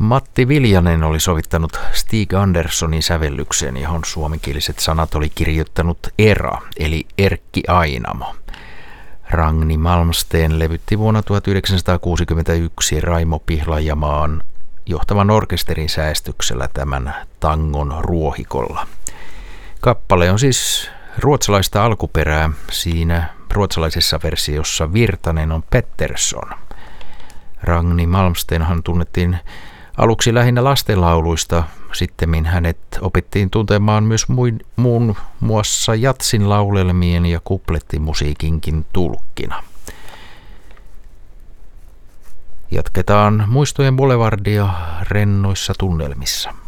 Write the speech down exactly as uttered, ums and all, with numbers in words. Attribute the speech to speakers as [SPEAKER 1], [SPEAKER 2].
[SPEAKER 1] Matti Viljanen oli sovittanut Stig Anderssonin sävellykseen, johon suomenkieliset sanat oli kirjoittanut Era, eli Erkki Ainamo. Ragni Malmsteen levytti vuonna tuhatyhdeksänsataakuusikymmentäyksi Raimo Pihlajamaan johtavan orkesterin säästyksellä tämän tangon ruohikolla. Kappale on siis ruotsalaista alkuperää. Siinä ruotsalaisessa versiossa Virtanen on Pettersson. Ragni Malmsteenhan tunnettiin aluksi lähinnä lastenlauluista. Sittemmin hänet opittiin tuntemaan myös muun muassa jatsin laulelmien ja kuplettimusiikinkin tulkkina. Jatketaan Muistojen boulevardia rennoissa tunnelmissa.